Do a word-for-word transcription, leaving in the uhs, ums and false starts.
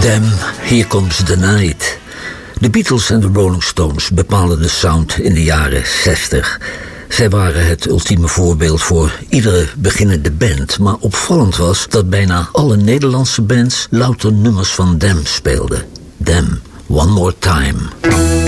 Damn, Here Comes the Night. De Beatles en de Rolling Stones bepalen de sound in de jaren zestig. Zij waren het ultieme voorbeeld voor iedere beginnende band. Maar opvallend was dat bijna alle Nederlandse bands louter nummers van Damn speelden. Damn, One More Time.